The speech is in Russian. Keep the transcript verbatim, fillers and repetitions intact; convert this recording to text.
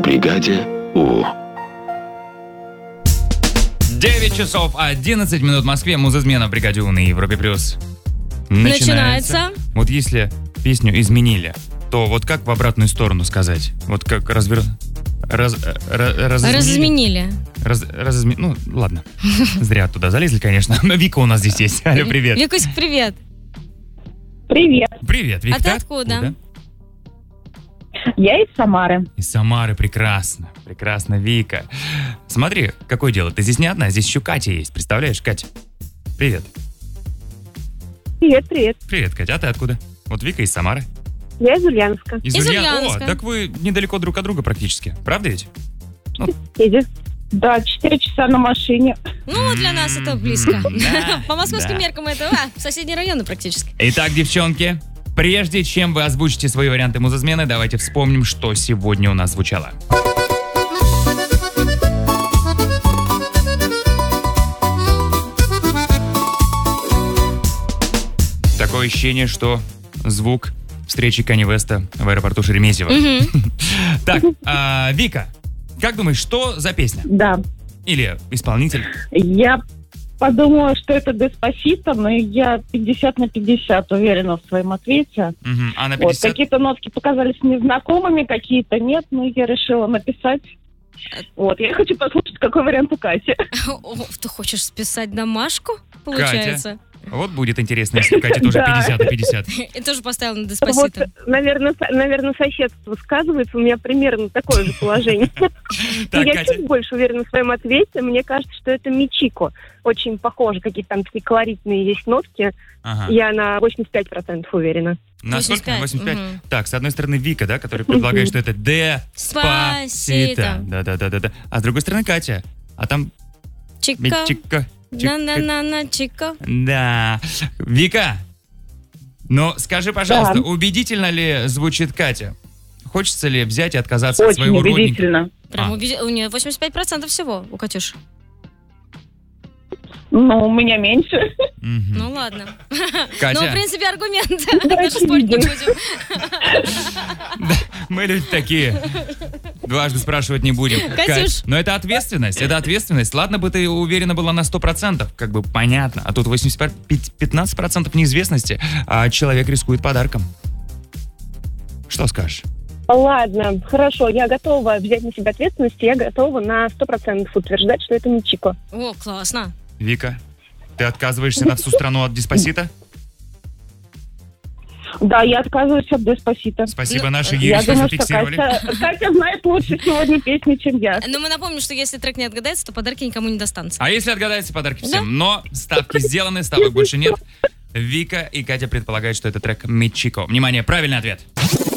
бригаде У. девять часов одиннадцать минут в Москве. Музызмена в бригаде У на Европе плюс. Начинается. Начинается. Вот если песню изменили, то вот как в обратную сторону сказать? Вот как развер... Раз, раз, разизменили? Разизменили. Раз, разизме... Ну, ладно. Зря туда залезли, конечно. Но Вика у нас здесь есть. Алло, привет. Викусь, привет. Привет. Привет, Вика. А ты откуда? Я из Самары. Из Самары, прекрасно. Прекрасно, Вика. Смотри, какое дело. Ты здесь не одна, здесь еще Катя есть. Представляешь, Катя? Привет. Привет, привет. Привет, Катя. А ты откуда? Вот Вика из Самары. Я из Ульяновска. Из, Из Ульян- Ульяновска. О, так вы недалеко друг от друга практически. Правда ведь? Иди. Да, четыре часа на машине. Ну, для нас это близко. Да, По московским да. меркам это а, соседние районы практически. Итак, девчонки, прежде чем вы озвучите свои варианты музызмены, давайте вспомним, что сегодня у нас звучало. Такое ощущение, что звук встречи Канье Уэста в аэропорту Шереметьево. Так, а, Вика, как думаешь, что за песня? Да. Или исполнитель? Я подумала, что это Деспасито, но я пятьдесят на пятьдесят уверена в своем ответе. Мгм. А на Вот, пятьдесят? какие-то нотки показались незнакомыми, какие-то нет, но я решила написать. Вот, я хочу послушать, какой вариант у Кати. О, ты хочешь списать домашку, получается? Вот будет интересно, если у Кати тоже Да. пятьдесят на пятьдесят. И тоже поставил на Вот, Деспасито. наверное, со- наверное, соседство сказывается. У меня примерно такое же положение. Так, Я Катя. чуть больше уверена в своем ответе. Мне кажется, что это Мичико. Очень похоже, какие-то там такие колоритные есть нотки. Ага. Я на восемьдесят пять процентов уверена. На сколько? На восемьдесят пять. восемьдесят пять? Мгм. Так, с одной стороны Вика, да, который предполагает, что это Деспасито. Спасито. Да-да-да-да. А с другой стороны Катя. А там Чика. Мичико. Чика. На-на-на-на, чика. Да. Вика, ну скажи, пожалуйста, Да. убедительно ли звучит Катя? Хочется ли взять и отказаться от Очень своего родника? убедительно. Прям А. убеди- У нее восемьдесят пять процентов всего, у Катюши. Ну, у меня меньше. Мгм. Ну ладно. Катя, Ну, в принципе, аргумент. Даже спорить не будем. мы люди такие. Дважды спрашивать не будем. Катюш. Кать, но это ответственность, это ответственность. Ладно бы ты уверена была на сто процентов, как бы понятно. А тут восемьдесят пять, пятнадцать процентов неизвестности, а человек рискует подарком. Что скажешь? Ладно, хорошо, я готова взять на себя ответственность. Я готова на сто процентов утверждать, что это Мичико. О, классно. Вика, ты отказываешься на всю страну от Деспасито? Да, я отказываюсь от Деспасито. Спасибо, Ну, наши Я юристы думаю, что зафиксировали. Катя, Катя знает лучше сегодня песню, чем я. Но мы напомним, что если трек не отгадается, то подарки никому не достанутся. А если отгадается, подарки всем. Но ставки сделаны, ставок больше нет. Вика и Катя предполагают, что это трек Мичико. Внимание, правильный ответ.